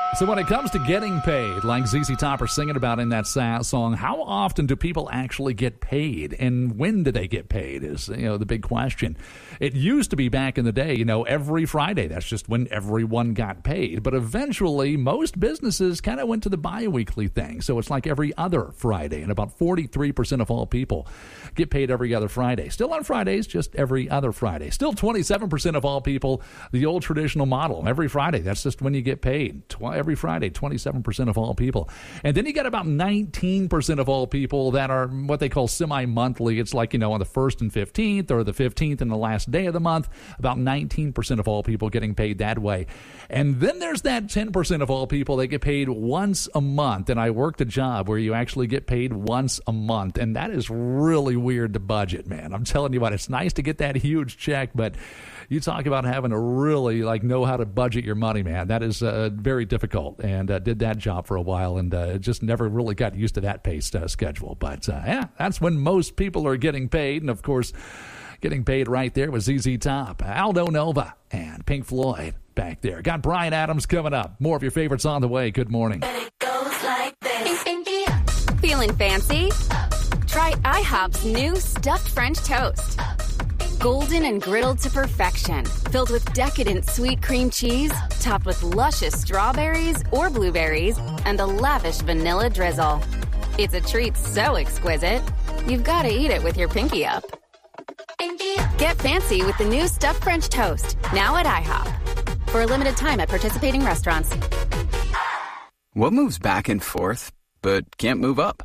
So when it comes to getting paid, like ZZ Top are singing about in that song, how often do people actually get paid? And when do they get paid is, the big question. It used to be back in the day, every Friday. That's just when everyone got paid. But eventually, most businesses kind of went to the bi-weekly thing. So it's like every other Friday. And about 43% of all people get paid every other Friday. Still on Fridays, just every other Friday. Still 27% of all people, the old traditional model. Every Friday, that's just when you get paid. Every Friday, 27% of all people. And then you got about 19% of all people that are what they call semi-monthly. It's like, on the 1st and 15th or the 15th and the last day of the month, about 19% of all people getting paid that way. And then there's that 10% of all people that get paid once a month. And I worked a job where you actually get paid once a month. And that is really weird to budget, man. I'm telling you what, it's nice to get that huge check, but you talk about having to really know how to budget your money, man. That is very difficult, and did that job for a while, and just never really got used to that pay schedule. But that's when most people are getting paid, and of course, getting paid right there with ZZ Top, Aldo Nova, and Pink Floyd back there. Got Bryan Adams coming up. More of your favorites on the way. Good morning. It goes like this. Feeling fancy? Try IHOP's new stuffed French toast. Golden and griddled to perfection, filled with decadent sweet cream cheese, topped with luscious strawberries or blueberries, and a lavish vanilla drizzle. It's a treat so exquisite, you've got to eat it with your pinky up. Get fancy with the new stuffed French toast, now at IHOP. For a limited time at participating restaurants. What moves back and forth, but can't move up?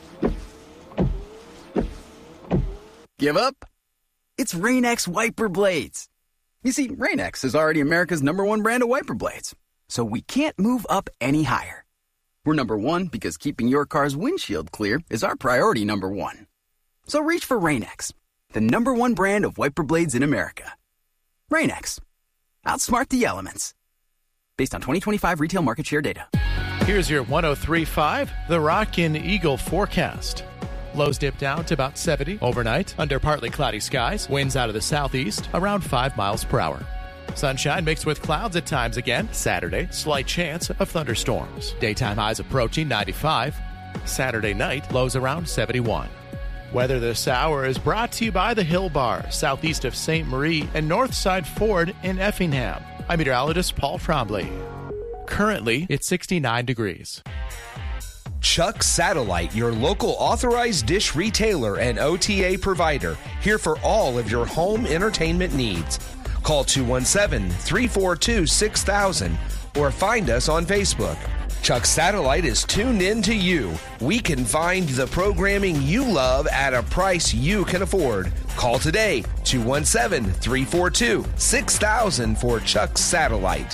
Give up? It's Rain-X wiper blades. You see, Rain-X is already America's #1 brand of wiper blades, so we can't move up any higher. We're #1 because keeping your car's windshield clear is our priority #1. So reach for Rain-X, the #1 brand of wiper blades in America. Rain-X. Outsmart the elements. Based on 2025 retail market share data. Here's your 103.5, the Rockin' Eagle forecast. Lows dip down to about 70 overnight under partly cloudy skies. Winds out of the southeast around 5 miles per hour. Sunshine mixed with clouds at times again. Saturday, slight chance of thunderstorms. Daytime highs approaching 95. Saturday night, lows around 71. Weather this hour is brought to you by the Hill Bar, southeast of St. Marie and Northside Ford in Effingham. I'm meteorologist Paul Trombley. Currently, it's 69 degrees. Chuck Satellite, your local authorized dish retailer and OTA provider, here for all of your home entertainment needs. Call 217-342-6000 or find us on Facebook. Chuck Satellite is tuned in to you. We can find the programming you love at a price you can afford. Call today, 217-342-6000 for Chuck Satellite.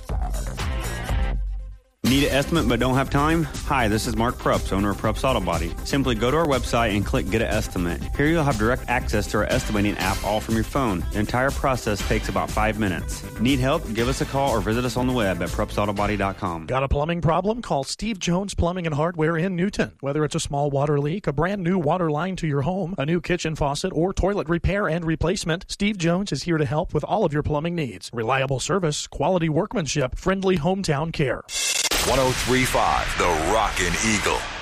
Need an estimate but don't have time? Hi, this is Mark Prups, owner of Prups Auto Body. Simply go to our website and click Get an Estimate. Here you'll have direct access to our estimating app all from your phone. The entire process takes about 5 minutes. Need help? Give us a call or visit us on the web at PrupsAutoBody.com. Got a plumbing problem? Call Steve Jones Plumbing and Hardware in Newton. Whether it's a small water leak, a brand new water line to your home, a new kitchen faucet, or toilet repair and replacement, Steve Jones is here to help with all of your plumbing needs. Reliable service, quality workmanship, friendly hometown care. 103.5, the Rockin' Eagle.